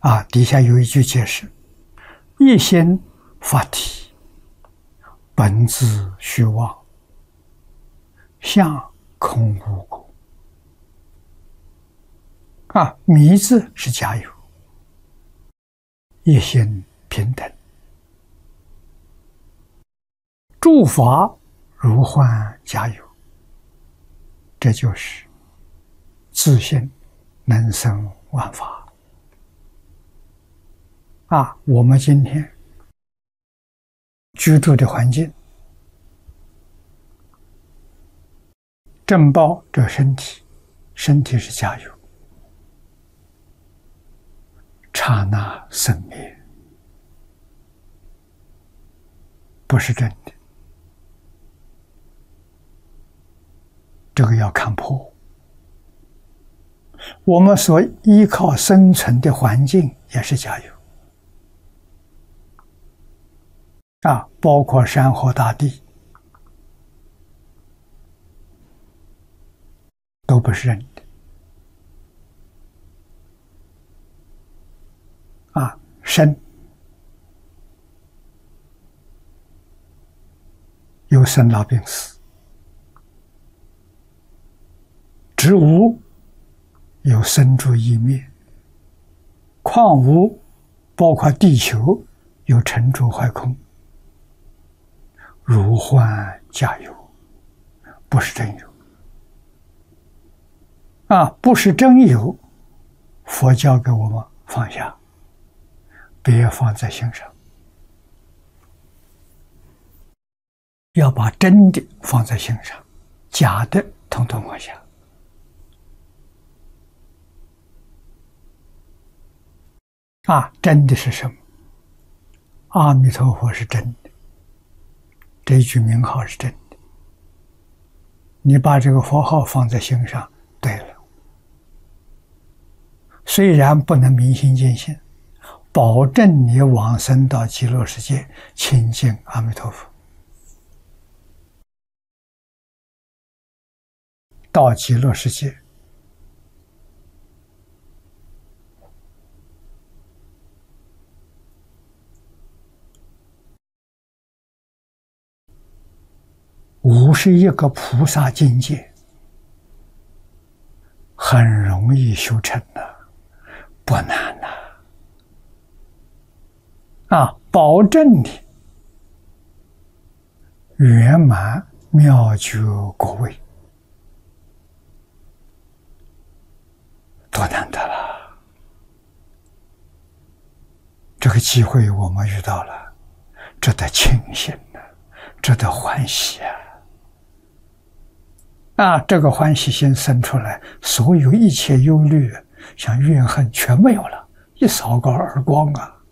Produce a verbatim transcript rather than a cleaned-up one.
啊，底下有一句解释：一心法体，本自虚妄，相空无故。啊，迷字是假有，一心平等，诸法如幻假有，这就是自性能生万法。啊，我们今天居住的环境，正报这身体，身体是假有，刹那生灭，不是真的。这个要看破。我们所依靠生存的环境也是假有。啊，包括山河大地，都不是真的。啊，生有生老病死，植物有生住异灭，矿物包括地球有成住坏空。如幻假有，不是真有。啊，不是真有，佛教给我们放下，别放在心上，要把真的放在心上，假的统统放下。啊，真的是什么？阿弥陀佛是真的。这一句名号是真的，你把这个佛号放在心上，对了。虽然不能明心见性，保证你往生到极乐世界，亲近阿弥陀佛。到极乐世界，五十一个菩萨境界，很容易修成的，不难呐！啊，保证你圆满妙觉果位，多难得了！这个机会我们遇到了，值得庆幸啊，值得欢喜啊！啊，这个欢喜心生出来，所有一切忧虑、像怨恨全没有了，一扫个耳光啊！